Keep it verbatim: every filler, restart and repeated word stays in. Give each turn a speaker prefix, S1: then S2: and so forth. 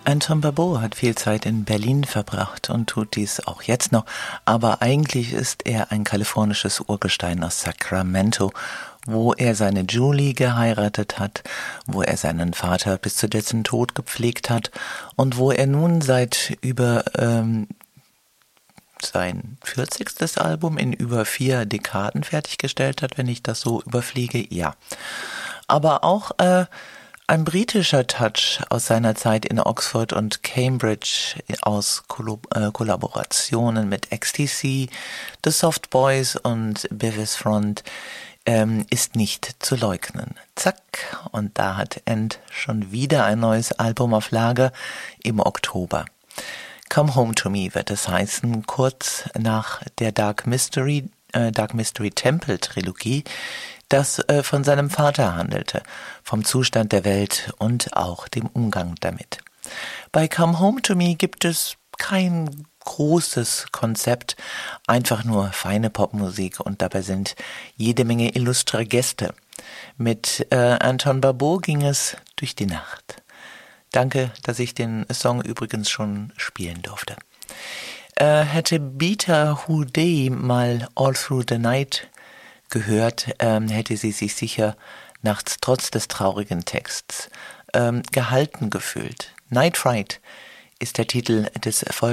S1: Anton Barbeau hat viel Zeit in Berlin verbracht und tut dies auch jetzt noch, aber eigentlich ist er ein kalifornisches Urgestein aus Sacramento, wo er seine Julie geheiratet hat, wo er seinen Vater bis zu dessen Tod gepflegt hat und wo er nun seit über ähm, sein vierzigstes Album in über vier Dekaden fertiggestellt hat, wenn ich das so überfliege, ja. Aber auch äh, ein britischer Touch aus seiner Zeit in Oxford und Cambridge, aus Kollo- äh, Kollaborationen mit X T C, The Soft Boys und Beavis Front, ähm, ist nicht zu leugnen. Zack, und da hat End schon wieder ein neues Album auf Lager im Oktober. Come Home to Me wird es heißen, kurz nach der Dark Mystery, äh, Dark Mystery Temple Trilogie, das äh, von seinem Vater handelte, vom Zustand der Welt und auch dem Umgang damit. Bei Come Home to Me gibt es kein großes Konzept, einfach nur feine Popmusik und dabei sind jede Menge illustre Gäste. Mit äh, Anton Barbeau ging es durch die Nacht. Danke, dass ich den Song übrigens schon spielen durfte. Äh, hätte Beta Houday mal All Through the Night gehört, ähm, hätte sie sich sicher nachts trotz des traurigen Texts ähm, gehalten gefühlt. Night Fright ist der Titel des Erfolgs.